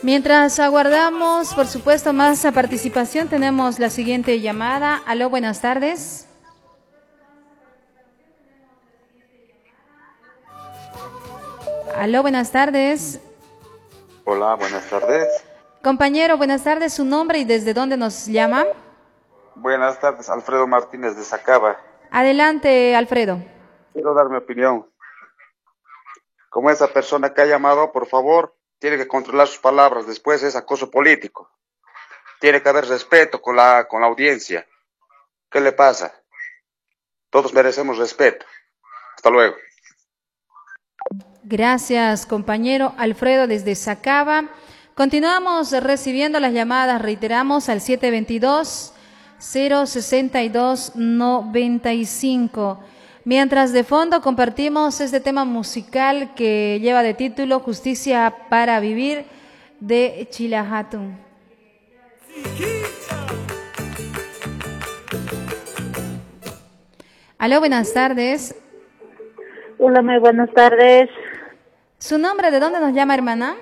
Mientras aguardamos, por supuesto, más participación, tenemos la siguiente llamada. Aló, buenas tardes. Aló, buenas tardes. Hola, buenas tardes. Compañero, buenas tardes. ¿Su nombre y desde dónde nos llama? Buenas tardes, Alfredo Martínez de Sacaba. Adelante, Alfredo. Quiero dar mi opinión. Como esa persona que ha llamado, por favor, tiene que controlar sus palabras. Después es acoso político. Tiene que haber respeto con la audiencia. ¿Qué le pasa? Todos merecemos respeto. Hasta luego. Gracias, compañero Alfredo desde Sacaba. Continuamos recibiendo las llamadas, reiteramos, al 722-062-95. Mientras de fondo compartimos este tema musical que lleva de título Justicia para Vivir de Chilajatun. Aló, buenas tardes. Hola, muy buenas tardes. ¿Su nombre de dónde nos llama, hermana?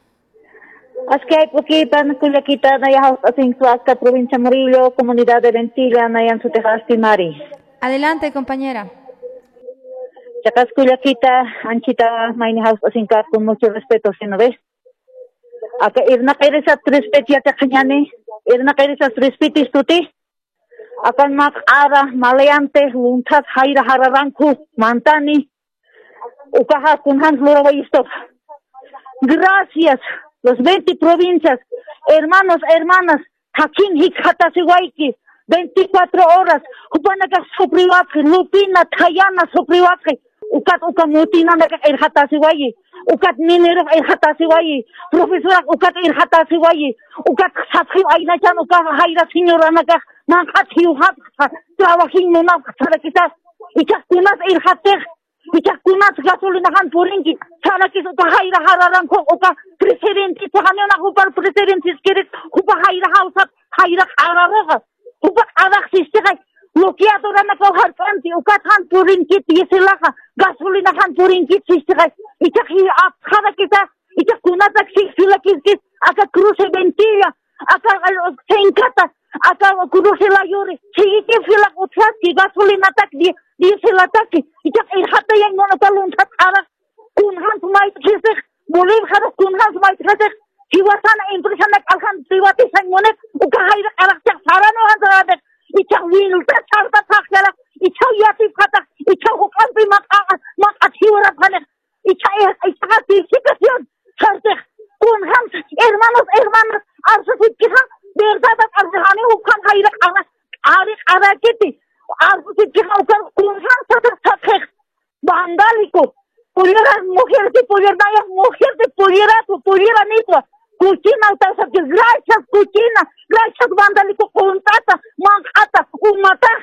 Askay Pukipan, Cuyaquita, Naya Asinsuasca, provincia Murillo, comunidad de Ventilla, Nayan Sutejasti Mari. Adelante, compañera. Chacas Cuyaquita, Anchita, Maini House Asincar, con mucho respeto, ¿sí no ves? Acá irna kairisa trispetia Chacanyani, irna kairisa trispitis tuti. Acá mak ara, maleante, luntas, jaira hararanku, mantani. Ukaha kunhan floraisto. Gracias, los 20 provincias, hermanos, hermanas, Hakim Hikhatasiwaiki, 24 horas, Upanaka Supriwaki, Lupina, Tayana Supriwaki, Ukat Ukamutina Erhatasiwayi, Ukat Minero Erhatasiwayi, Profesora Ukat Erhatasiwayi, Ukat Satri Ainachan, Ukat Haira Señora Naka, Manhati Uhat, Trabajin Munaf, Sarakitas, Ichakunas Erhatech. Ichakunas gasolina han puringi sana kis uka haira hararan ko uka presidente tahane na upar presidente skirit uka haira hausa haira harara uka adak sistai lokiato rana ko har kanti uka han puringi tiselaha gasolina han puringi sistai ichaki ap khana kita ichakunas ak sisila kis aka cruce ventilla aka senkata aka cruce la yuri chiki fila utsati gasolina tak di selataki ichak irhata yang monotalun tat ara kunhan tumai kisik boleh khara kunhan tumai kisik hiwasana impression nak alhan privati sang monet ukahay arak chak sarano han sarade ichak winulta charta thakala ichak yati khata ichak hukan pi mak athiwara phane ichak tisikasyon charte kunhan hermanos arsusit kisa berda arjani hukan hayrak arak kiti arsusit kisa hukan kunhan satak vandálico pudiera mujer si pudiera mujer si pudiera nitwa cuchina utasa que gracias cuchina gracias vandálico contata manhata umata